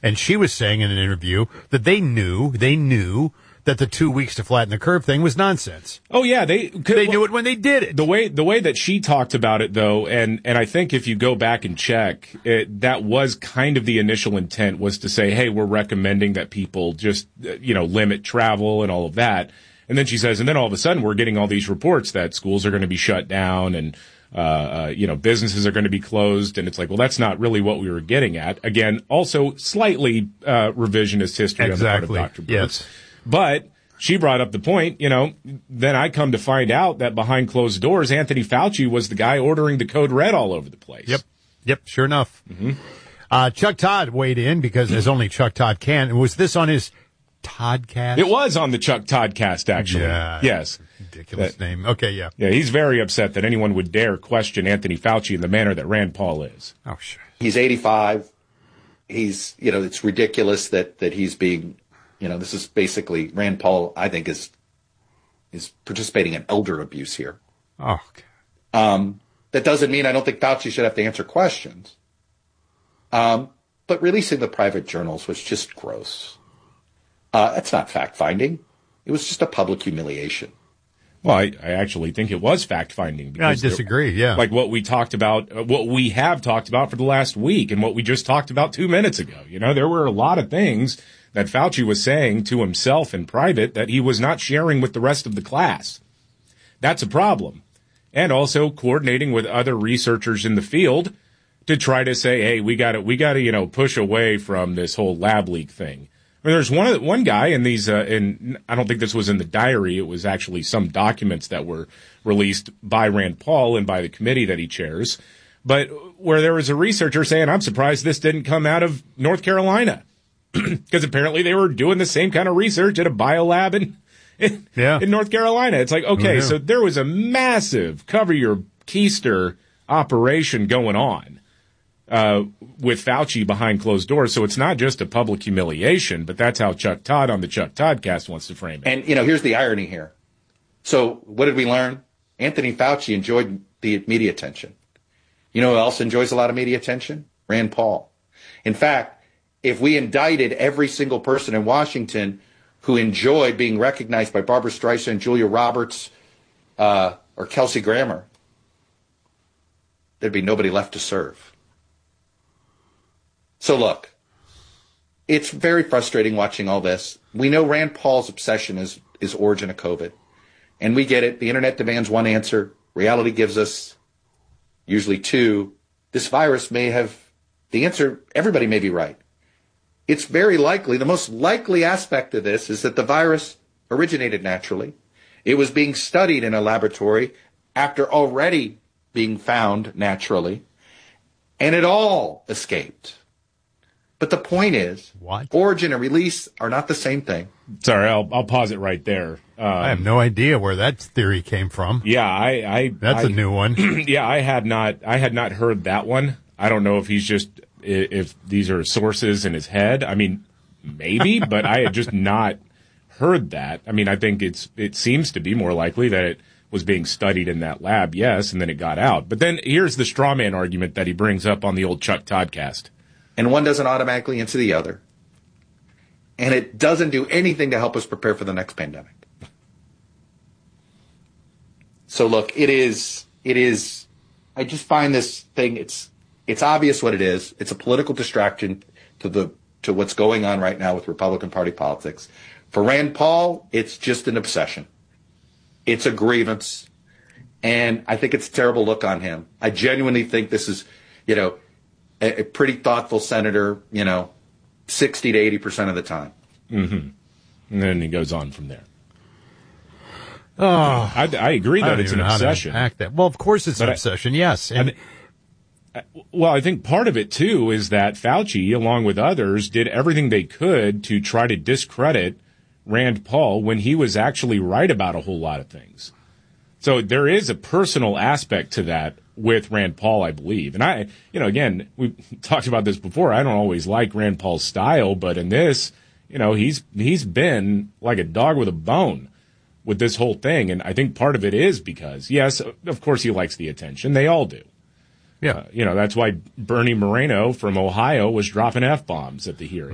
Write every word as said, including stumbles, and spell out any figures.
And she was saying in an interview that they knew, they knew that the two weeks to flatten the curve thing was nonsense. Oh yeah, they they knew it when they did it. The way the way that she talked about it though, and and I think if you go back and check, it, that was kind of the initial intent, was to say, hey, we're recommending that people just you know limit travel and all of that. And then she says, and then all of a sudden we're getting all these reports that schools are going to be shut down and uh, uh you know businesses are going to be closed, and it's like, well, that's not really what we were getting at. Again, also slightly uh revisionist history exactly. on the part of Doctor Birx. Yes. But she brought up the point, you know, then I come to find out that behind closed doors, Anthony Fauci was the guy ordering the code red all over the place. Yep. Yep. Sure enough. Mm-hmm. Uh, Chuck Todd weighed in because as only Chuck Todd can. Was this on his Toddcast? It was on the Chuck Toddcast, actually. Yeah. Yes. Ridiculous that, name. Okay. Yeah. Yeah. He's very upset that anyone would dare question Anthony Fauci in the manner that Rand Paul is. Oh, sure. He's eighty-five. He's, you know, it's ridiculous that, that he's being, you know, this is basically Rand Paul, I think, is is participating in elder abuse here. Oh, okay. Um, that doesn't mean I don't think Fauci should have to answer questions. Um, but releasing the private journals was just gross. Uh, that's not fact-finding. It was just a public humiliation. Well, I, I actually think it was fact-finding. I disagree, yeah. Like what we talked about, uh, what we have talked about for the last week and what we just talked about two minutes ago. You know, there were a lot of things that Fauci was saying to himself in private that he was not sharing with the rest of the class. That's a problem. And also coordinating with other researchers in the field to try to say, hey, we gotta, we gotta, you know, push away from this whole lab leak thing. I mean, there's one, one guy in these, uh, in, I don't think this was in the diary. It was actually some documents that were released by Rand Paul and by the committee that he chairs. But where there was a researcher saying, I'm surprised this didn't come out of North Carolina. Because apparently they were doing the same kind of research at a biolab in, in, yeah. in North Carolina. It's like, okay, so there was a massive cover your keister operation going on uh, with Fauci behind closed doors. So it's not just a public humiliation, but that's how Chuck Todd on the Chuck Toddcast wants to frame it. And, you know, here's the irony here. So what did we learn? Anthony Fauci enjoyed the media attention. You know who else enjoys a lot of media attention? Rand Paul. In fact, if we indicted every single person in Washington who enjoyed being recognized by Barbara Streisand, Julia Roberts, uh, or Kelsey Grammer, there'd be nobody left to serve. So look, it's very frustrating watching all this. We know Rand Paul's obsession is, is origin of COVID. And we get it. The internet demands one answer. Reality gives us usually two. This virus may have, the answer, everybody may be right. It's very likely, the most likely aspect of this is that the virus originated naturally. It was being studied in a laboratory after already being found naturally, and it all escaped. But the point is, what? Origin and release are not the same thing. Sorry, I'll, I'll pause it right there. Um, I have no idea where that theory came from. Yeah, I, I that's I, a new one. Yeah, I had not, I had not heard that one. I don't know if he's just, if these are sources in his head. I mean, maybe, but I had just not heard that. I mean, I think it's, it seems to be more likely that it was being studied in that lab, yes, and then it got out. But then here's the straw man argument that he brings up on the old Chuck Toddcast. And one doesn't automatically answer the other. And it doesn't do anything to help us prepare for the next pandemic. So look, it is, it is, I just find this thing, it's, it's obvious what it is. It's a political distraction to the, to what's going on right now with Republican Party politics. For Rand Paul, it's just an obsession. It's a grievance. And I think it's a terrible look on him. I genuinely think this is, you know, a, a pretty thoughtful senator, you know, sixty to eighty percent of the time. Mm-hmm. And then he goes on from there. Oh, I, I agree that it's an obsession. That. Well, of course it's but an I, obsession, yes. And I, well, I think part of it, too, is that Fauci, along with others, did everything they could to try to discredit Rand Paul when he was actually right about a whole lot of things. So there is a personal aspect to that with Rand Paul, I believe. And I, you know, again, we've talked about this before. I don't always like Rand Paul's style, but in this, you know, he's he's been like a dog with a bone with this whole thing. And I think part of it is because, yes, of course he likes the attention. They all do. Yeah. Uh, you know, that's why Bernie Moreno from Ohio was dropping F-bombs at the hearing.